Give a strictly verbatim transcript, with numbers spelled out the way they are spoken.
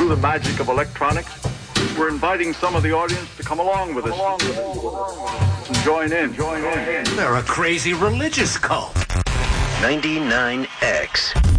through the magic of electronics, we're inviting some of the audience to come along with us and join in. Join in. They're a crazy religious cult. ninety-nine X.